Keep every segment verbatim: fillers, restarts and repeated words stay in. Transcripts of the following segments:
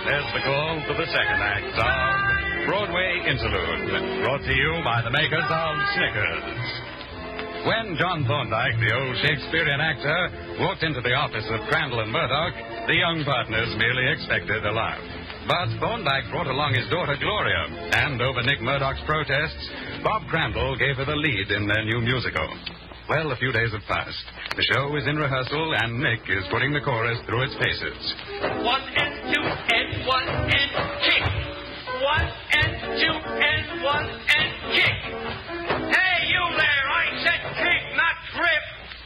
there's the call to the second act of Broadway Interlude, brought to you by the makers of Snickers. When John Thorndyke, the old Shakespearean actor, walked into the office of Crandall and Murdoch, the young partners merely expected a laugh. But Thorndyke brought along his daughter, Gloria, and over Nick Murdoch's protests, Bob Crandall gave her the lead in their new musical. Well, a few days have passed. The show is in rehearsal, and Nick is putting the chorus through its paces. One and two and one and kick. One and two and one and kick. Hey, you there, I said kick, not trip.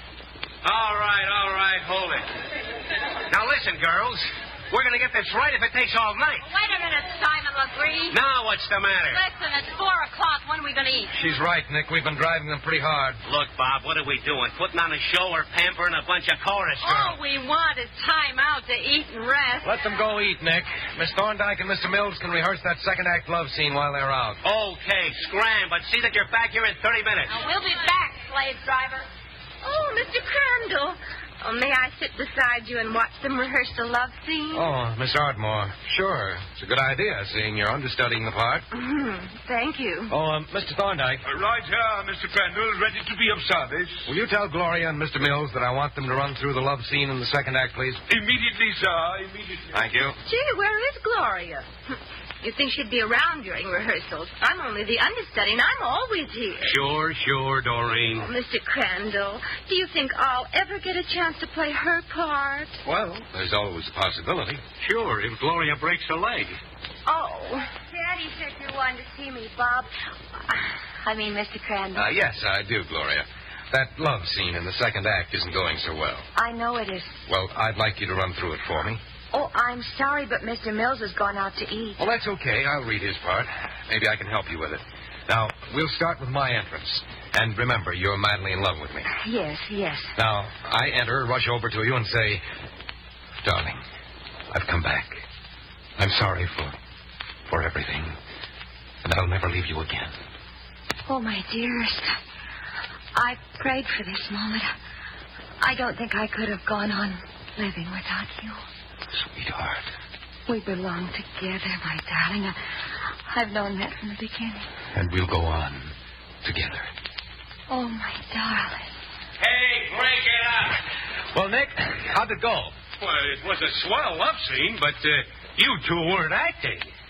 All right, all right, hold it. Now listen, girls. We're going to get this right if it takes all night. Wait a minute, Simon LeGree. Now what's the matter? Listen, it's four o'clock. When are we going to eat? She's right, Nick. We've been driving them pretty hard. Look, Bob, what are we doing? Putting on a show or pampering a bunch of chorus All girls? we want is time out to eat and rest. Let them go eat, Nick. Miss Thorndyke and Mister Mills can rehearse that second act love scene while they're out. Okay, scram, but see that you're back here in thirty minutes. Now, we'll be back, slave driver. Oh, Mister Crandall. Oh, may I sit beside you and watch them rehearse the love scene? Oh, Miss Ardmore. Sure. It's a good idea, seeing you're understudying the part. Mm-hmm. Thank you. Oh, um, Mister Thorndyke. Uh, right here, Mister Crandall, ready to be of service. Will you tell Gloria and Mister Mills that I want them to run through the love scene in the second act, please? Immediately, sir, immediately. Thank you. Gee, where is Gloria? You think she'd be around during rehearsals. I'm only the understudy, and I'm always here. Sure, sure, Doreen. Oh, Mister Crandall, do you think I'll ever get a chance to play her part? Well, there's always a possibility. Sure, if Gloria breaks her leg. Oh. Daddy said you wanted to see me, Bob. I mean, Mister Crandall. Uh, yes, I do, Gloria. That love scene in the second act isn't going so well. I know it is. Well, I'd like you to run through it for me. Oh, I'm sorry, but Mister Mills has gone out to eat. Well, that's okay. I'll read his part. Maybe I can help you with it. Now, we'll start with my entrance. And remember, you're madly in love with me. Yes, yes. Now, I enter, rush over to you, and say, darling, I've come back. I'm sorry for, for everything. And I'll never leave you again. Oh, my dearest. I prayed for this moment. I don't think I could have gone on living without you. Sweetheart. We belong together, my darling. I, I've known that from the beginning. And we'll go on together. Oh, my darling. Hey, break it up. Well, Nick, how'd it go? Well, it was a swell love scene, but uh, you two weren't acting.